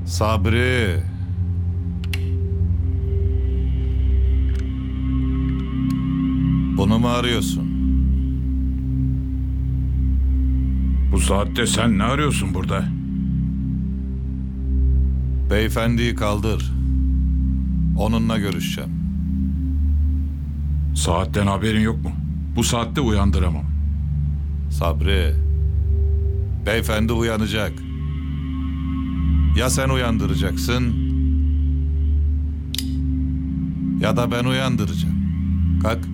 Sabri. Bunu mu arıyorsun? Bu saatte sen ne arıyorsun burada? Beyefendiyi kaldır. Onunla görüşeceğim. Saatten haberin yok mu? Bu saatte uyandıramam. Sabri. Beyefendi uyanacak. Ya sen uyandıracaksın ya da ben uyandıracağım. Kalk.